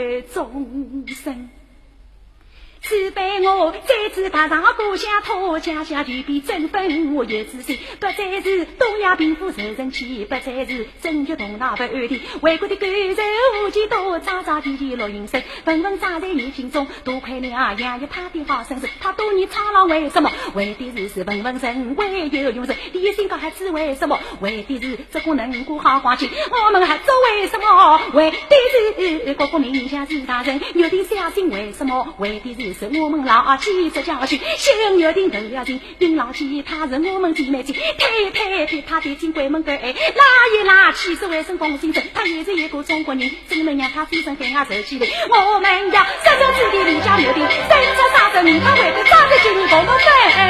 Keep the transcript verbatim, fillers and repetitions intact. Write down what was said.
众生。此辈我再次踏上故乡土，家乡就比争分我有自信，不再是东亚贫富受人欺，不再是争取同道不安的为国的感受无忌多，扎扎地地落营生，纷纷扎在你心中，多亏了养育他的好身世，他多年苍老为什么？为的是是文文人为有用人，第心高孩子为什么？为的是这个能过好光景，我们还做为什么？为的是国国民想是大人，有点小心为什么？为的是是我们老几这教训，先约定头了情，定老几他是我们姐妹亲，太太对他的亲闺门个爱，拉一拉气是为生公心生，他也是一个中国人，怎能让他飞身跟俺受气的？我们要三生子弟立家约定，生出杀生他为的扎着金公公分。